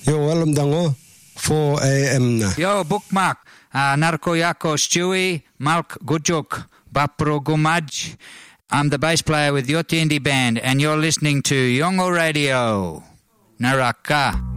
Yo, walam dango. 4 a.m. na. Yo, bookmark. Narko Yako Stewie, Malk Gujuk, Bapro Gumaj. I'm the bass player with Yotindi Band, and you're listening to Yongo Radio. Naraka.